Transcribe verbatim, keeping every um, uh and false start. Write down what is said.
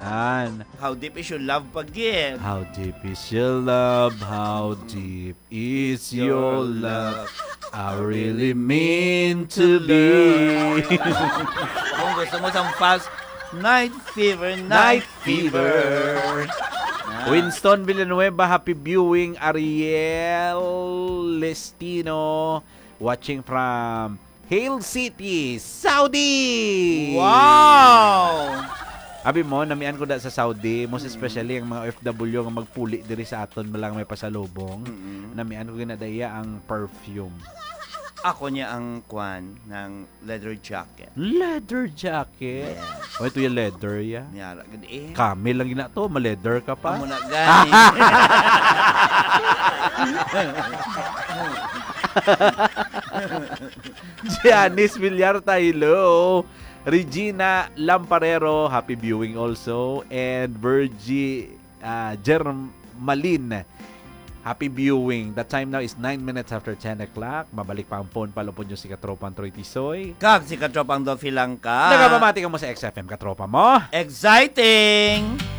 Yan. How deep is your love pag-give? How deep is your love? How deep is your love? I really mean to be. Kung gusto mo sa fast night fever, Night night, fever. fever. Ah. Winston Villanueva, happy viewing. Ariel Lestino, watching from Hale City, Saudi. Wow! Abi mo, namian ko da sa Saudi, most especially ang mga O F W nga magpuli diri sa aton malang may pasalubong. Mm-mm. Namian ko ginadaya ang perfume. Ako niya ang kwan ng leather jacket. Leather jacket. Yes. O ito yung leather ya. Niyara, gud eh. Kami lang gina to, ma-leather ka pa. Amo na gani. Janice Villarta, hello. Regina Lamparero, happy viewing also. And Virgie uh, Germalin, happy viewing. The time now is nine minutes after ten o'clock. Mabalik pa ang phone. Palupon nyo si Katropang Troy Tisoy. Kag si Katropang Dolphy lang ka. Nagabamati ka mo sa X F M, Katropa mo. Exciting!